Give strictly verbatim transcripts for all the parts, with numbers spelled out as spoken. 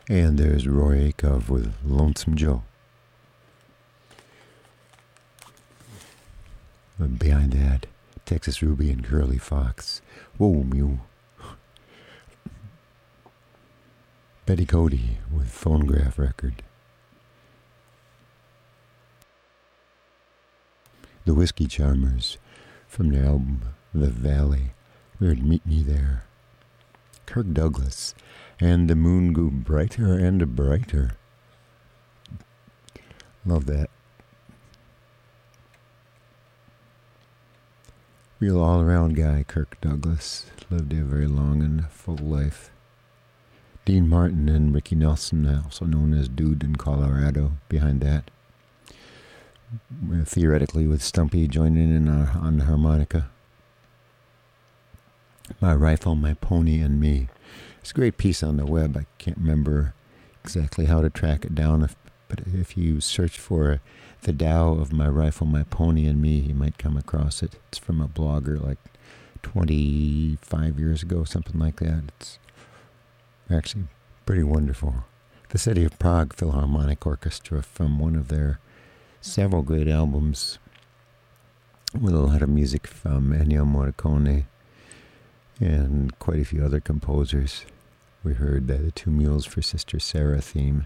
And there's Roy Acuff with Lonesome Joe. And behind that, Texas Ruby and Curly Fox. Whoa, Mew. Betty Cody with Phonograph Record. The Whiskey Charmers from their album The Valley. We heard Meet Me There. Kirk Douglas and The Moon Grew Brighter and Brighter. Love that. Real all-around guy, Kirk Douglas. Lived a very long and full life. Dean Martin and Ricky Nelson, also known as Dude in Colorado, behind that. Theoretically with Stumpy joining in on the harmonica. My Rifle, My Pony, and Me. It's a great piece on the web. I can't remember exactly how to track it down, if, but if you search for The Tao of My Rifle, My Pony, and Me, you might come across it. It's from a blogger like twenty-five years ago, something like that. It's actually pretty wonderful. The City of Prague Philharmonic Orchestra from one of their several great albums with a lot of music from Ennio Morricone and quite a few other composers. We heard uh, the Two Mules for Sister Sarah theme.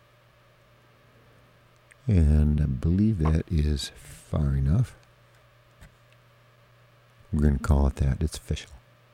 And I believe that is far enough. We're going to call it that. It's official.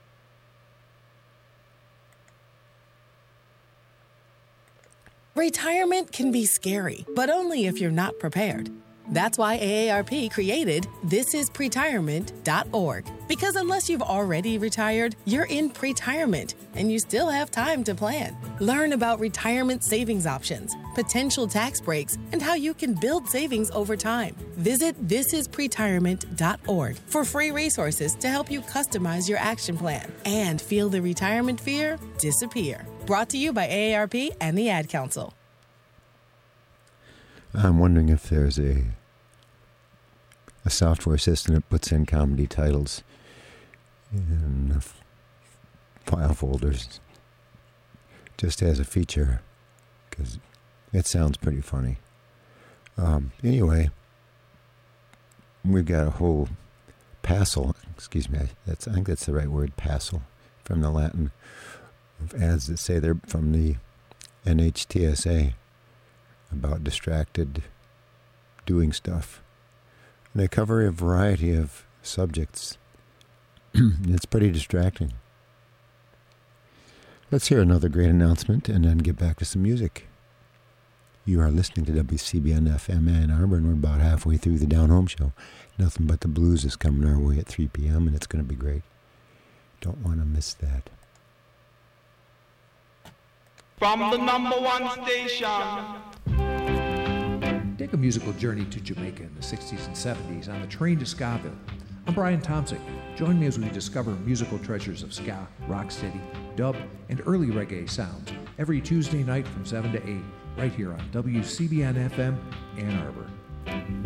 Retirement can be scary, but only if you're not prepared. That's why A A R P created this is pretirement dot org. Because unless you've already retired, you're in pretirement, and you still have time to plan. Learn about retirement savings options, potential tax breaks, and how you can build savings over time. Visit this is pretirement dot org for free resources to help you customize your action plan and feel the retirement fear disappear. Brought to you by A A R P and the Ad Council. I'm wondering if there's a a software system that puts in comedy titles in f- file folders just as a feature, because it sounds pretty funny. Um, anyway, we've got a whole passel, excuse me, that's, I think that's the right word, passel, from the Latin, of ads that say they're from the N H T S A about distracted doing stuff. And they cover a variety of subjects. It's pretty distracting. Let's hear another great announcement and then get back to some music. You are listening to W C B N F M Ann Arbor, and we're about halfway through the Down Home Show. Nothing But the Blues is coming our way at three p.m., and it's going to be great. Don't want to miss that. From the number one station. Take a musical journey to Jamaica in the sixties and seventies on the train to Skaville. I'm Brian Thompson. Join me as we discover musical treasures of ska, rocksteady, dub, and early reggae sounds every Tuesday night from seven to eight, right here on W C B N F M Ann Arbor.